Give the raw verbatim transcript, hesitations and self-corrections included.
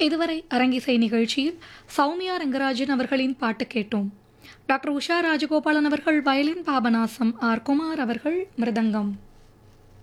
இதுவரை அரங்கிசை நிகழ்ச்சியில் சௌமியா ரங்கராஜன் அவர்களின் பாட்டு கேட்டோம். டாக்டர் உஷா ராஜகோபாலன் அவர்கள் வயலின், பாபநாசம் ஆர் குமார் அவர்கள் மிருதங்கம்.